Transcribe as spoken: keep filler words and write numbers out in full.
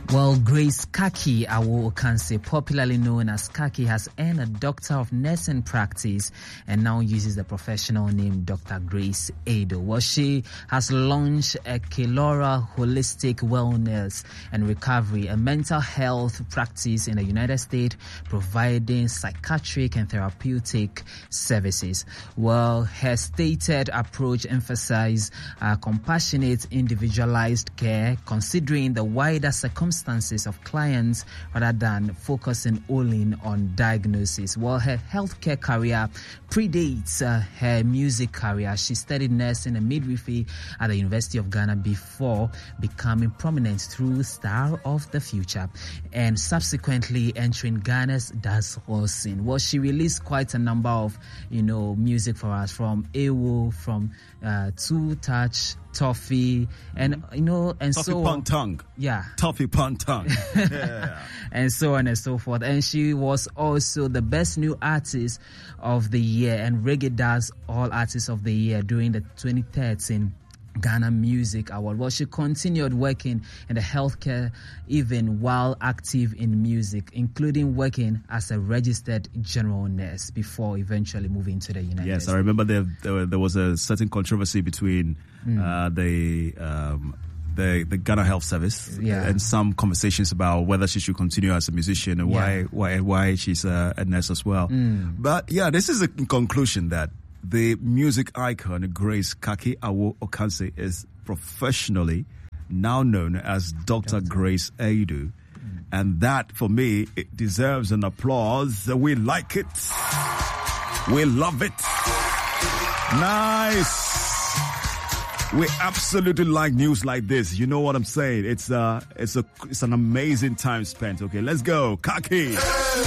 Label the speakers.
Speaker 1: Well, Grace Kaki Awo-Okanse, popularly known as Kaki, has earned a Doctor of Nursing practice and now uses the professional name Doctor Grace Ado. Well, she has launched a Kelora Holistic Wellness and Recovery, a mental health practice in the United States, providing psychiatric and therapeutic services. Well, her stated approach emphasizes uh, compassionate, individualized care, considering the wider circumstances of clients rather than focusing only on diagnosis. Well, her healthcare career predates uh, her music career. She studied nursing and midwifery at the University of Ghana before becoming prominent through Star of the Future and subsequently entering Ghana's dancehall scene. Well, she released quite a number of, you know, music for us, from Ewo, from uh, Two Touch, Toffee, and you know, and
Speaker 2: Toffee
Speaker 1: so
Speaker 2: on tongue.
Speaker 1: Yeah.
Speaker 2: Toffee pun tongue. Yeah.
Speaker 1: And so on and so forth. And she was also the best new artist of the year and Reggae Dance All Artist of the Year during the twenty thirteen Ghana Music Award. Well, she continued working in the healthcare even while active in music, including working as a registered general nurse before eventually moving to the United States.
Speaker 2: Yes, I remember there, there, there was a certain controversy between
Speaker 1: Mm.
Speaker 2: uh, the um, the the Ghana Health Service
Speaker 1: Yeah.
Speaker 2: and some conversations about whether she should continue as a musician and
Speaker 1: Yeah.
Speaker 2: why why why she's a, a nurse as well.
Speaker 1: Mm.
Speaker 2: But yeah, this is a conclusion that the music icon Grace Kaki Awo-Okanse is professionally now known as Doctor Grace Ado. Mm. And that, for me, it deserves an applause. We like it. We love it. Nice. We absolutely like news like this. You know what I'm saying? It's uh, it's a, it's an amazing time spent. Okay, let's go, Kaki.